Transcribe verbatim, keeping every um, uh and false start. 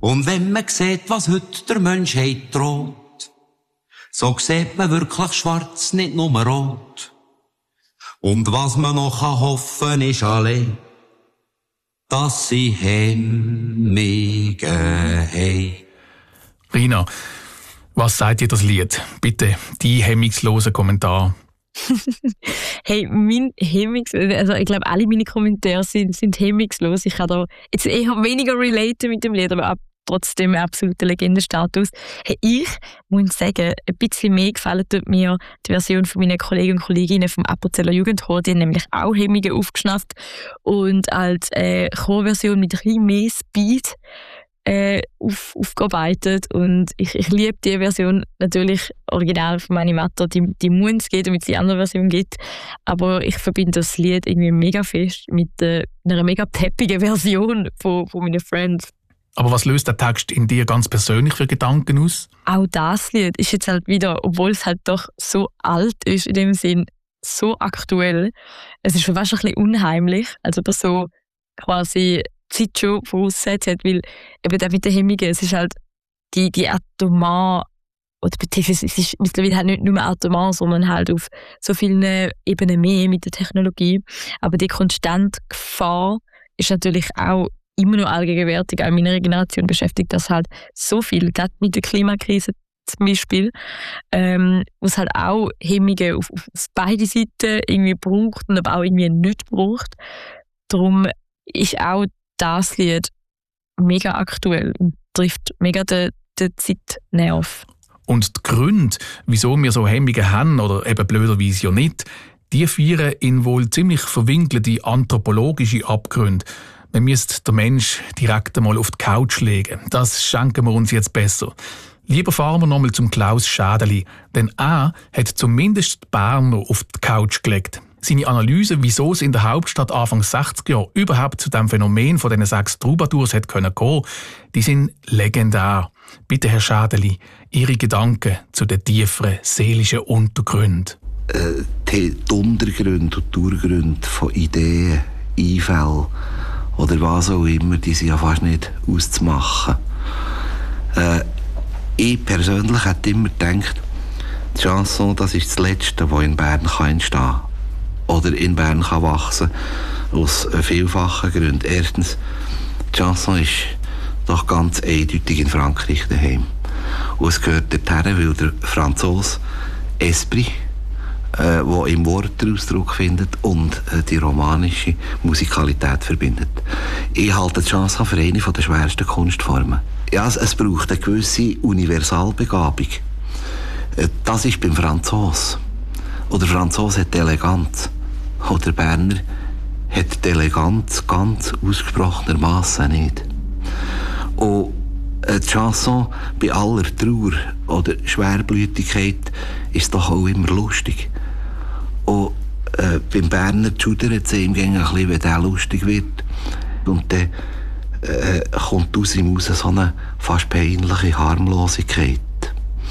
Und wenn man sieht, was heute der Menschheit droht, so sieht man wirklich schwarz, nicht nur rot. Und was man noch hoffen kann, ist allein, dass sie Hemmige haben. Rina, was sagt dir das Lied? Bitte, die hemmungslose Kommentar. Hey, mein Hemmungs... Also ich glaube, alle meine Kommentare sind, sind hemmungslos. Ich kann da jetzt eher weniger relaten mit dem Lied, aber ab, trotzdem absoluter Legendenstatus. Hey, ich muss sagen, ein bisschen mehr gefällt tut mir die Version von meinen Kollegen und Kolleginnen vom Appenzeller Jugendchor. Die haben nämlich auch Hemmungen aufgeschnappt und als äh, Chorversion mit ein bisschen mehr Speed Äh, auf, aufgearbeitet und ich, ich liebe die Version natürlich original von Animator, die, die muss es geben, damit es die andere Version gibt, aber ich verbinde das Lied irgendwie mega fest mit äh, einer mega peppigen Version von, von meinen Friends. Aber was löst der Text in dir ganz persönlich für Gedanken aus? Auch das Lied ist jetzt halt wieder, obwohl es halt doch so alt ist in dem Sinn, so aktuell. Es ist fast ein bisschen unheimlich, also das so quasi Zeit schon vorausgesetzt hat, weil eben auch mit den Hemmungen, es ist halt die, die atomar, oder beziehungsweise es ist mittlerweile halt nicht nur atomar, sondern halt auf so vielen Ebenen mehr mit der Technologie. Aber die konstante Gefahr ist natürlich auch immer noch allgegenwärtig. Auch meine Generation beschäftigt das halt so viel, gerade mit der Klimakrise zum Beispiel, ähm, wo es halt auch Hemmungen auf, auf beide Seiten irgendwie braucht und aber auch irgendwie nicht braucht. Darum ist auch das Lied mega aktuell und trifft mega den, den Zeitnerv. Und die Gründe, wieso wir so Hemmungen haben, oder eben blöderweise ja nicht, die führen in wohl ziemlich verwinkelte anthropologische Abgründe. Man müsste den Mensch direkt einmal auf die Couch legen. Das schenken wir uns jetzt besser. Lieber fahren wir nochmal zum Klaus Schädeli, denn er hat zumindest die Berner auf die Couch gelegt. Seine Analyse, wieso es in der Hauptstadt Anfang sechziger Jahre überhaupt zu dem Phänomen von diesen sechs Troubadours hätte kommen können, die sind legendär. Bitte, Herr Schädeli, Ihre Gedanken zu den tieferen seelischen Untergründen. Äh, die Untergründe und die Urgründe von Ideen, Einfällen oder was auch immer, die sind ja fast nicht auszumachen. Äh, ich persönlich hätte immer gedacht, die Chanson, das ist das Letzte, was in Bern entstehen kann. Oder in Bern kann wachsen, aus vielfachen Gründen. Erstens, die Chanson ist doch ganz eindeutig in Frankreich daheim. Und es gehört dorthin, weil der Franzose Esprit, äh, der im Wort den Ausdruck findet, und äh, die romanische Musikalität verbindet. Ich halte die Chanson für eine der schwersten Kunstformen. Ja, es, es braucht eine gewisse Universalbegabung. Äh, das ist beim Franzosen. Oder der Franzose hat Eleganz. Oder der Berner hat die Eleganz ganz ausgesprochenermassen nicht. Und die Chanson bei aller Trauer oder Schwerblütigkeit ist doch auch immer lustig. Und äh, beim Berner schudert es ihm ein bisschen, wenn der lustig wird. Und dann äh, kommt aus ihm raus so eine fast peinliche Harmlosigkeit.